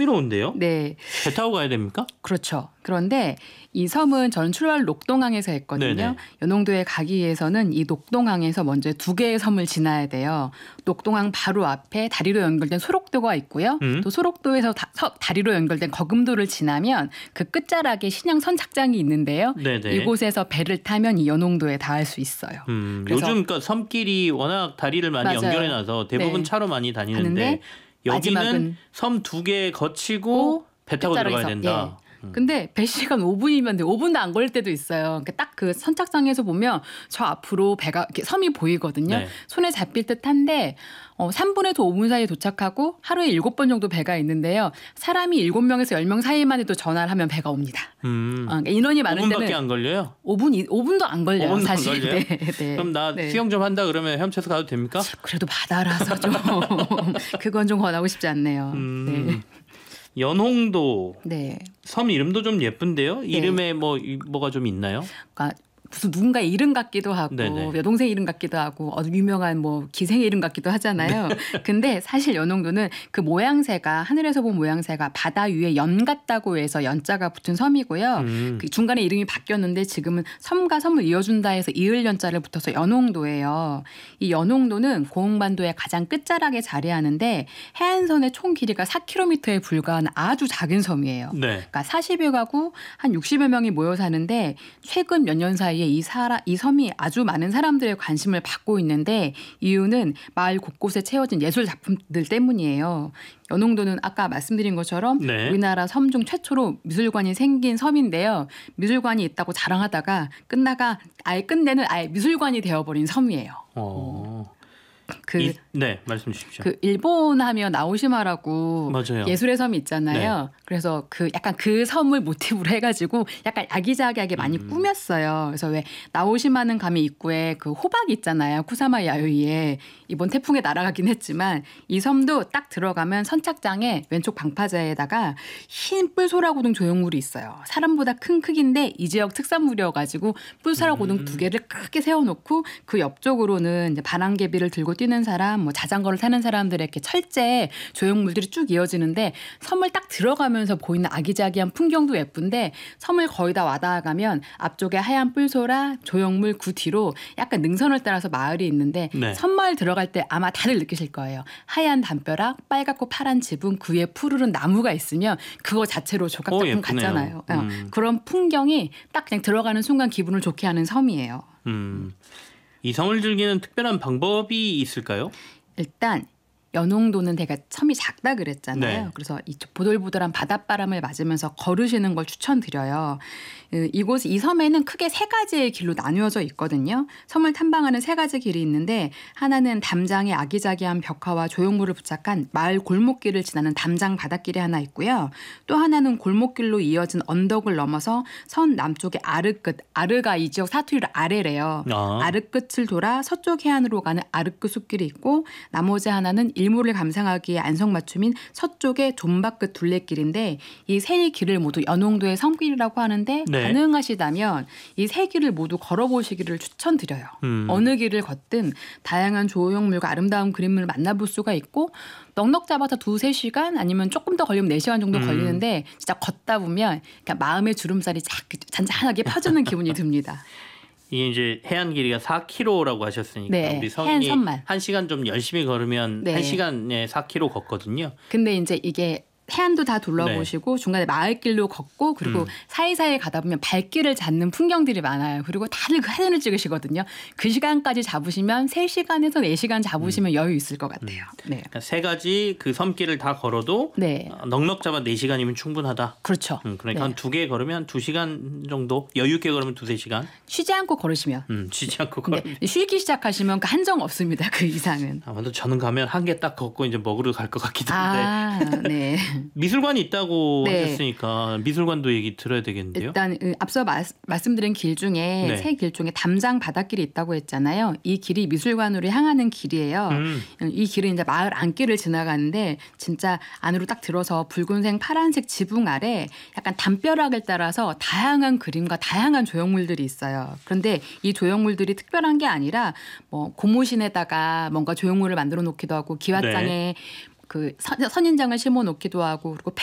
흥미로운데요? 네. 배 타고 가야 됩니까? 그렇죠. 그런데 이 섬은 저는 출발 녹동항에서 했거든요. 네네. 연홍도에 가기 위해서는 이 녹동항에서 먼저 2개의 섬을 지나야 돼요. 녹동항 바로 앞에 다리로 연결된 소록도가 있고요. 또 소록도에서 다리로 연결된 거금도를 지나면 그 끝자락에 신양 선착장이 있는데요. 네네. 이곳에서 배를 타면 이 연홍도에 닿을 수 있어요. 요즘 그러니까 섬길이 워낙 다리를 많이 맞아요. 연결해놔서 대부분 네. 차로 많이 다니는데 여기는 마지막은 섬 2개 거치고 배 타고 들어가야 된다. 근데 배 시간 5분이면 5분도 안 걸릴 때도 있어요. 그러니까 딱 그 선착장에서 보면 저 앞으로 배가 이렇게 섬이 보이거든요. 네. 손에 잡힐 듯한데 3분에서 5분 사이에 도착하고 하루에 7번 정도 배가 있는데요. 사람이 7명에서 10명 사이만 해도 전화를 하면 배가 옵니다. 그러니까 인원이 많은 5분밖에 때는 안 걸려요? 5분도 안 걸려요. 5분도 사실. 안 걸려요? 네. 그럼 나 수영 좀 한다 그러면 헤엄쳐서 가도 됩니까? 그래도 바다라서 좀 그건 좀 권하고 싶지 않네요. 네. 연홍도 네. 섬 이름도 좀 예쁜데요? 이름에 뭐가 좀 있나요? 그러니까 무슨 누군가 이름 같기도 하고 네네. 여동생 이름 같기도 하고 유명한 기생의 이름 같기도 하잖아요. 근데 사실 연홍도는 그 모양새가 하늘에서 본 모양새가 바다 위에 연 같다고 해서 연자가 붙은 섬이고요. 그 중간에 이름이 바뀌었는데 지금은 섬과 섬을 이어준다 해서 이을 연자를 붙어서 연홍도예요. 이 연홍도는 고흥반도의 가장 끝자락에 자리하는데 해안선의 총 길이가 4km에 불과한 아주 작은 섬이에요. 네. 그러니까 40여 가구 한 60여 명이 모여 사는데 최근 몇 년 사이에 이 섬이 아주 많은 사람들의 관심을 받고 있는데 이유는 마을 곳곳에 채워진 예술 작품들 때문이에요. 연홍도는 아까 말씀드린 것처럼 네. 우리나라 섬 중 최초로 미술관이 생긴 섬인데요. 미술관이 있다고 자랑하다가 끝내는 아예 미술관이 되어버린 섬이에요. 네, 말씀 주십시오. 그 일본 하면 나오시마라고 맞아요. 예술의 섬이 있잖아요. 네. 그래서 약간 그 섬을 모티브로 해가지고 약간 아기자기하게 많이 꾸몄어요. 그래서 왜 나오시마는 가면 입구에 그 호박 있잖아요. 쿠사마 야요이에 이번 태풍에 날아가긴 했지만 이 섬도 딱 들어가면 선착장에 왼쪽 방파제에다가 흰 뿔소라고등 조형물이 있어요. 사람보다 큰 크기인데 이 지역 특산물이어가지고 뿔소라고등 2개를 크게 세워놓고 그 옆쪽으로는 이제 바람개비를 들고 뛰는 사람, 자전거를 타는 사람들의 이렇게 철제 조형물들이 쭉 이어지는데 섬을 딱 들어가면서 보이는 아기자기한 풍경도 예쁜데 섬을 거의 다 와닿아가면 앞쪽에 하얀 뿔소라 조형물 그 뒤로 약간 능선을 따라서 마을이 있는데 네. 섬마을 들어갈 때 아마 다들 느끼실 거예요. 하얀 담벼락, 빨갛고 파란 지붕, 그 위에 푸르른 나무가 있으면 그거 자체로 조각작품 같잖아요. 그런 풍경이 딱 그냥 들어가는 순간 기분을 좋게 하는 섬이에요. 이 섬을 즐기는 특별한 방법이 있을까요? 일단 연홍도는 되게 섬이 작다 그랬잖아요. 네. 그래서 이 보들보들한 바닷바람을 맞으면서 걸으시는 걸 추천드려요. 이 섬에는 크게 3가지의 길로 나누어져 있거든요. 섬을 탐방하는 3가지 길이 있는데 하나는 담장의 아기자기한 벽화와 조형물을 부착한 마을 골목길을 지나는 담장 바닷길이 하나 있고요. 또 하나는 골목길로 이어진 언덕을 넘어서 선 남쪽의 아르끝, 아르가 이 지역 사투리로 아래래요. 아르끝을 돌아 서쪽 해안으로 가는 아르끝 숲길이 있고 나머지 하나는 일몰을 감상하기에 안성맞춤인 서쪽의 존박끝 둘레길인데 이 3 길을 모두 연홍도의 섬길이라고 하는데 네. 가능하시다면 이 3 길을 모두 걸어보시기를 추천드려요. 어느 길을 걷든 다양한 조형물과 아름다운 그림을 만나볼 수가 있고 넉넉 잡아서 2-3시간 아니면 조금 더 걸리면 4시간 정도 걸리는데 진짜 걷다 보면 그러니까 마음의 주름살이 잔잔하게 펴지는 기분이 듭니다. 이게 이제 해안 길이가 4km라고 하셨으니까 네, 우리 성인이 해안 섬만. 1시간 좀 열심히 걸으면 네. 1시간에 4km 걷거든요. 근데 이제 이게 해안도 다 둘러보시고 중간에 마을길로 걷고 그리고 사이사이 가다 보면 발길을 잡는 풍경들이 많아요. 그리고 다들 그 사진을 찍으시거든요. 그 시간까지 잡으시면 3시간에서 4시간 잡으시면 여유 있을 것 같아요. 네. 그러니까 3가지 그 섬길을 다 걸어도 네. 넉넉 잡아 4시간이면 충분하다. 그렇죠. 그러니까 네. 한 2개 걸으면 2시간 정도, 여유 있게 걸으면 2-3시간. 쉬지 않고 걸으시면. 쉬지 않고 걸으면. 네. 쉬기 시작하시면 그 한정 없습니다. 그 이상은. 아마도 저는 가면 한 개 딱 걷고 이제 먹으러 갈 것 같기도 한데. 네. 미술관이 있다고 네. 하셨으니까 미술관도 얘기 들어야 되겠는데요. 일단 앞서 말씀드린 길 중에 네. 3길 중에 담장 바닷길이 있다고 했잖아요. 이 길이 미술관으로 향하는 길이에요. 이 길은 이제 마을 안길을 지나가는데 진짜 안으로 딱 들어서 붉은색 파란색 지붕 아래 약간 담벼락을 따라서 다양한 그림과 다양한 조형물들이 있어요. 그런데 이 조형물들이 특별한 게 아니라 고무신에다가 뭔가 조형물을 만들어 놓기도 하고 기와장에 그 선인장을 심어 놓기도 하고 그리고